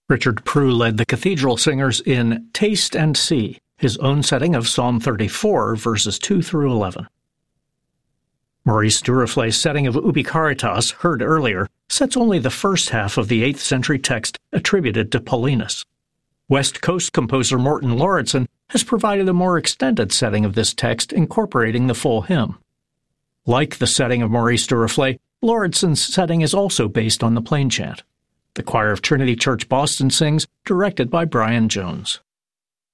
Richard Prue led the cathedral singers in Taste and See, his own setting of Psalm 34, verses 2 through 11. Maurice Duruflé's setting of Ubi Caritas, heard earlier, sets only the first half of the 8th century text attributed to Paulinus. West Coast composer Morton Lauridsen has provided a more extended setting of this text incorporating the full hymn. Like the setting of Maurice Duruflé, Lauridsen's setting is also based on the plain chant. The choir of Trinity Church Boston sings, directed by Brian Jones.